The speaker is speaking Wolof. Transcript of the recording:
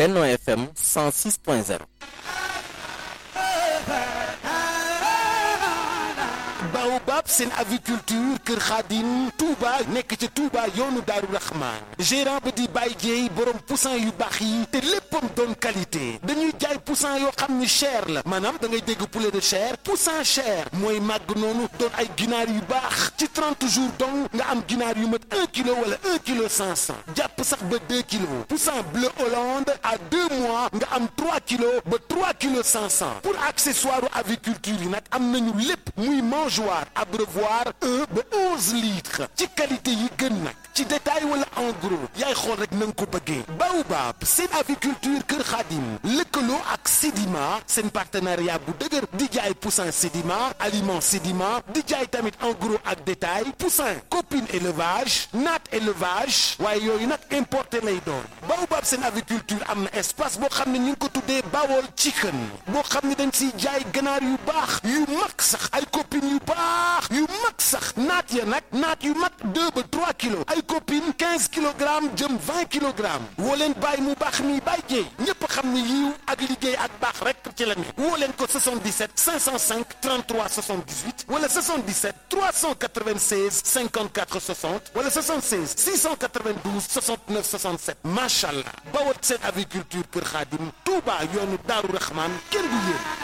Benno FM 106.0. Baobab seen aviculture Kër Khadim Touba nekk ci Touba yoonu Daaru Rahman gérant ba di Baye Dieye borom poussin yu baax yi te léppam doon qualité dañuy jaay poussin yoo xam ni cher la maanaam da ngay dégg poulet de chair poussin cher mooy màgg noonu doon ay ginaar yu baax ci 30 jours donc nga am ginaar yu mat 1 kilo wala 1 kilo 500 jàpp sax ba 2 kilos poussin bleu Hollande à 2 mois nga am 3 kilos ba 3 kilos 500 pour accessoire aviculture yi nag am nañu lépp muy mangeoire abreuvoir 1 ba 11 litres ci qualité yi gën nag ci détail wala en gros yaay xool rek na nga ko bëggee Baobab seen aviculture Kër Khadim lëkkaloo ak Sedima seen partenariat bu dëgër di jaay poussin Sedima aliment Sedima di jaay tamit en gros ak détail poussin copine élevage naat élevage waaye yooyu nag importé lay doon Baobab seen aviculture am na espace boo xam ne ñu ngi ko tuddee Bawol Chicken boo xam ne dañ siy jaay ganaar yu baax yu mag sax ay copines yu baax yu mag sax naat ya nag naat yu mat 2 ba 3 kilos ay copine 15 kilogrammes jëm 20 kilogrammes woo leen bàyyi mu baax mi Baye Dieye ñëpp xam ne yiw ak liggéey ak baax rek ci la ne woo leen ko 77 505 33 78 wala 77 396 54 60 wala 76 692 69 67 macha allah bawat seen aviculture Kër Khadim Touba yoonu Daaru Rahman kenn du yéen.